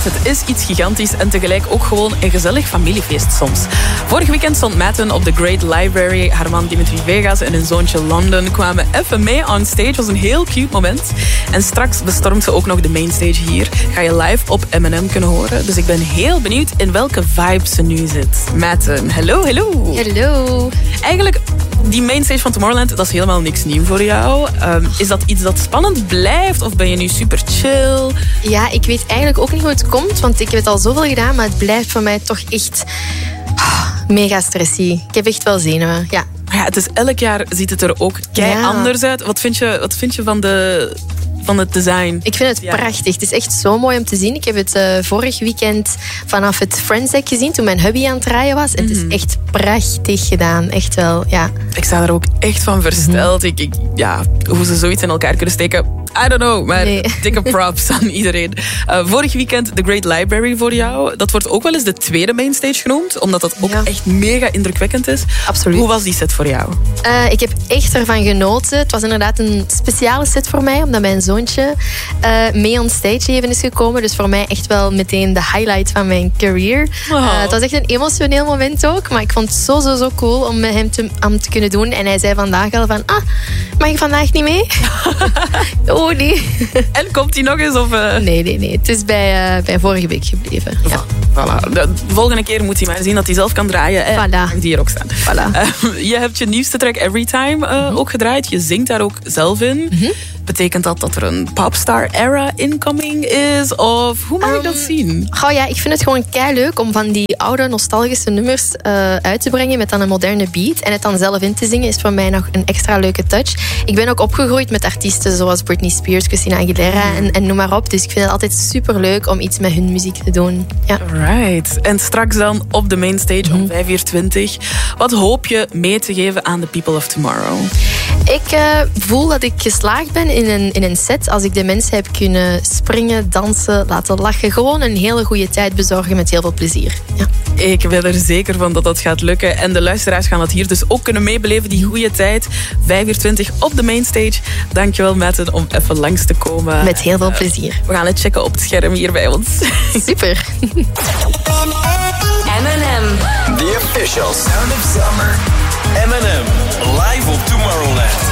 Tomorrowland. Het is iets gigantisch en tegelijk ook gewoon een gezellig familiefeest soms. Vorig weekend stond Matten op The Great Library. Haar man Dimitri Vegas en hun zoontje London kwamen even mee on stage. Het was een heel cute moment. En straks bestormt ze ook nog de mainstage hier. Ga je live op M&M kunnen horen. Dus ik ben heel benieuwd in welke vibe ze nu zit. Matten, hello. Hallo. Eigenlijk, die mainstage van Tomorrowland, dat is helemaal niks nieuw voor jou. Is dat iets dat spannend blijft? Of ben je nu super chill? Ja, ik weet eigenlijk ook niet hoe het komt, want ik heb het al zoveel gedaan, maar het blijft voor mij toch echt mega stressy. Ik heb echt wel zenuwen, ja. Ja, het is elk jaar ziet het er ook kei anders uit. Wat vind je van het design? Ik vind het prachtig. Het is echt zo mooi om te zien. Ik heb het vorig weekend vanaf het Friends Deck gezien, toen mijn hubby aan het draaien was. En het is echt prachtig gedaan. Echt wel, ja. Ik sta er ook echt van versteld. Hoe ze zoiets in elkaar kunnen steken, I don't know. Maar dikke props aan iedereen. Vorig weekend The Great Library voor jou. Dat wordt ook wel eens de tweede mainstage genoemd, omdat dat ook echt mega indrukwekkend is. Absoluut. Hoe was die set voor jou? Ik heb echt ervan genoten. Het was inderdaad een speciale set voor mij, omdat mijn zoontje mee on stage even is gekomen. Dus voor mij echt wel meteen de highlight van mijn career. Het was echt een emotioneel moment ook. Maar ik vond het zo cool om met hem te kunnen doen. En hij zei vandaag al van, mag ik vandaag niet mee? Oh nee. En komt hij nog eens? Of, Nee. Het is bij vorige week gebleven. Ja. Voilà. De volgende keer moet hij maar zien dat hij zelf kan draaien. Voilà. Mag die er ook staan. Voilà. Je hebt je nieuwste track Everytime ook gedraaid. Je zingt daar ook zelf in. Betekent dat er een popstar era incoming is? Of hoe mag ik dat zien? Ik vind het gewoon keileuk om van die oude nostalgische nummers uit te brengen met dan een moderne beat. En het dan zelf in te zingen is voor mij nog een extra leuke touch. Ik ben ook opgegroeid met artiesten zoals Britney Spears, Christina Aguilera en noem maar op. Dus ik vind het altijd super leuk om iets met hun muziek te doen. Ja. Right. En straks dan op de mainstage om 5:20. Wat hoop je mee te geven aan the people of tomorrow? Ik voel dat ik geslaagd ben in een set als ik de mensen heb kunnen springen, dansen, laten lachen. Gewoon een hele goede tijd bezorgen met heel veel plezier. Ja. Ik ben er zeker van dat dat gaat lukken. En de luisteraars gaan dat hier dus ook kunnen meebeleven, die goede tijd. 5:20 op de mainstage. Dankjewel, Matten, om even langs te komen. Met heel veel plezier. We gaan het checken op het scherm hier bij ons. Super. M&M. The official sound of summer. M&M, live op Tomorrowland.